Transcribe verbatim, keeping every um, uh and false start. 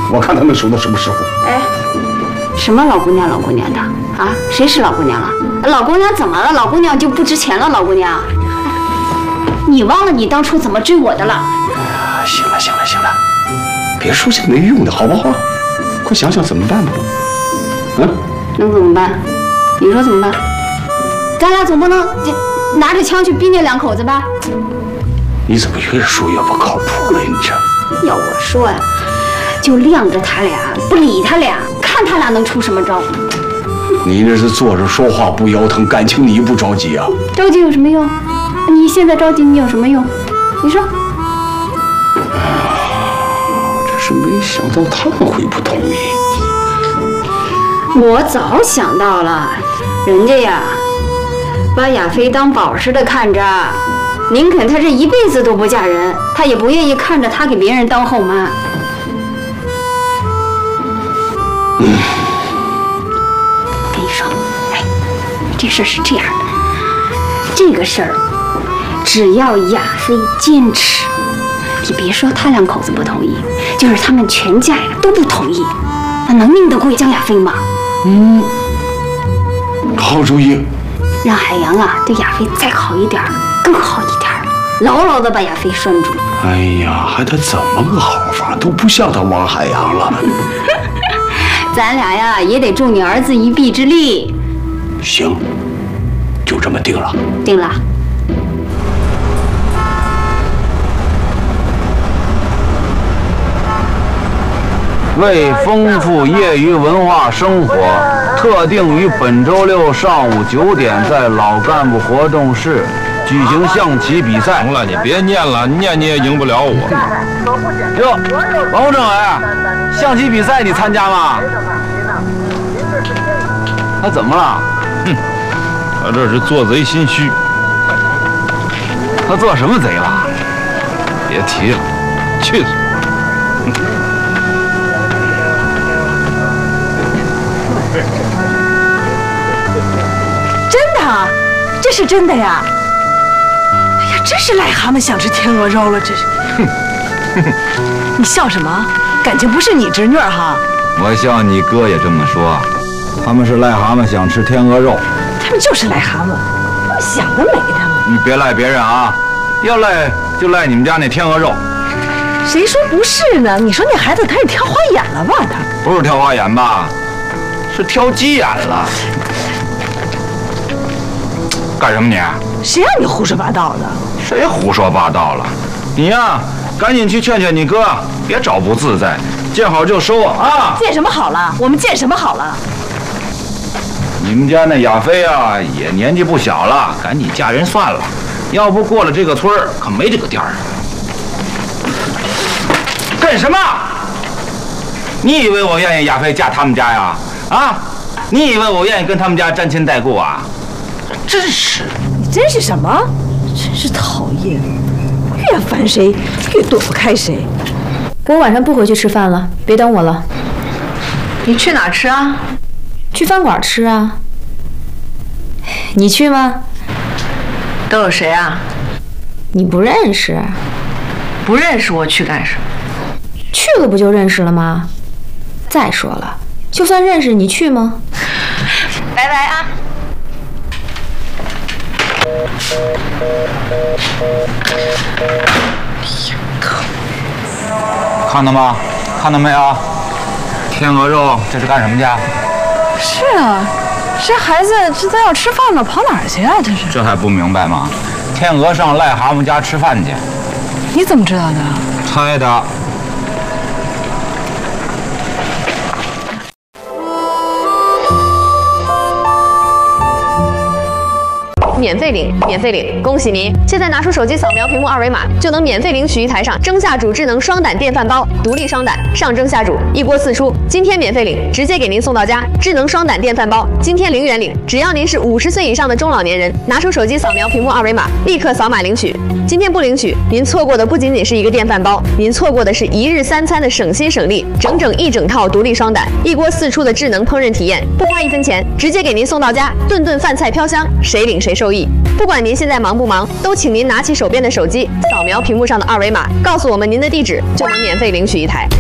我看他能收到什么时候？ 哎，什么老姑娘老姑娘的啊？谁是老姑娘了？老姑娘怎么了？老姑娘就不值钱了？老姑娘，你忘了你当初怎么追我的了？ 哎呀，行了行了行了，别说些没用的好不好？快想想怎么办吧。嗯， 能怎么办？你说怎么办？咱俩总不能拿着枪去逼那两口子吧？ 你怎么越说越不靠谱了？你这， 要我说呀，就晾着他俩，不理他俩，看他俩能出什么招。 你这是坐着说话不腰疼，感情你不着急啊？ 着急有什么用？你现在着急，你有什么用？你说。 哎呀，真是没想到他们会不同意。 我早想到了，人家呀，把亚飞当宝似的看着，宁肯她这一辈子都不嫁人，她也不愿意看着她给别人当后妈。嗯，跟你说，哎，这事儿是这样的，这个事儿，只要亚飞坚持，你别说他两口子不同意，就是他们全家呀都不同意，那能拧得过江亚飞吗？ 嗯，好主意。 让海洋啊对亚飞再好一点，更好一点，牢牢的把亚飞拴住。 哎呀，还得怎么个好法？都不像他王海洋了。 咱俩呀也得助你儿子一臂之力。 行，就这么定了。 定了。 为丰富业余文化生活，特定于本周六上午九点在老干部活动室举行象棋比赛。 行了，你别念了，念你也赢不了我。 哟，王副政委，象棋比赛你参加吗？他怎么了？ 哼，他这是做贼心虚。 他做什么贼了？ 别提了，去死！ 真的，这是真的呀！哎呀，真是癞蛤蟆想吃天鹅肉了，这是。哼，你笑什么？感情不是你侄女儿哈？ 我笑你哥也这么说，他们是癞蛤蟆想吃天鹅肉。 他们就是癞蛤蟆，他们想得美，他们。 你别赖别人啊，要赖就赖你们家那天鹅肉。 谁说不是呢？你说那孩子他是挑花眼了吧？他不是挑花眼吧？是挑鸡眼了。干什么你？ 谁让你胡说八道的？ 谁胡说八道了？你呀，赶紧去劝劝你哥，别找不自在，见好就收啊！ 见什么好了？我们见什么好了？ 你们家那亚飞啊，也年纪不小了，赶紧嫁人算了，要不过了这个村儿可没这个店儿。干什么？你以为我愿意亚飞嫁他们家呀？啊？你以为我愿意跟他们家沾亲带故啊？真是！ 你真是什么？真是讨厌，越烦谁越躲不开谁。 我晚上不回去吃饭了，别等我了。 你去哪儿吃啊？ 去饭馆吃啊。你去吗？ 都有谁啊？ 你不认识？ 不认识我去干什么？ 去了不就认识了吗？再说了，就算认识，你去吗？ 拜拜啊！ 看到吗？看到没有？天鹅肉这是干什么去？ 是啊，这孩子这都要吃饭了，跑哪儿去啊？这是。 这还不明白吗？天鹅上癞蛤蟆家吃饭去。 你怎么知道的？ 猜的。 免费领，免费领！恭喜您！现在拿出手机扫描屏幕二维码，就能免费领取一台上蒸下煮智能双胆电饭煲，独立双胆，上蒸下煮，一锅四出。今天免费领，直接给您送到家。智能双胆电饭煲，今天零元领，只要您是五十岁以上的中老年人，拿出手机扫描屏幕二维码，立刻扫码领取。今天不领取，您错过的不仅仅是一个电饭煲，您错过的是一日三餐的省心省力，整整一整套独立双胆，一锅四出的智能烹饪体验，不花一分钱，直接给您送到家，顿顿饭菜飘香，谁领谁受益。不管您现在忙不忙，都请您拿起手边的手机，扫描屏幕上的二维码，告诉我们您的地址，就能免费领取一台。